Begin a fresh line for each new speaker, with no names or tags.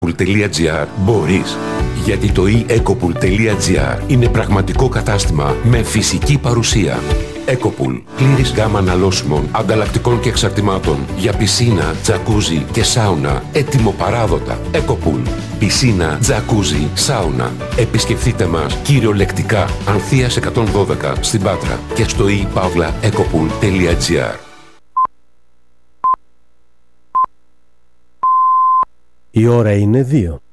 ecopool.gr μπορείς. Γιατί το ecopool.gr είναι πραγματικό κατάστημα με φυσική παρουσία. Ecopool. Πλήρης γάμα αναλώσιμων, ανταλλακτικών και εξαρτημάτων για πισίνα, τζακούζι και σάουνα. Έτοιμο παράδοτα. Ecopool. Πισίνα, τζακούζι, σάουνα. Επισκεφτείτε μας κυριολεκτικά Ανθείας 112 στην Πάτρα και στο ecopool.gr.
Η ώρα είναι 2.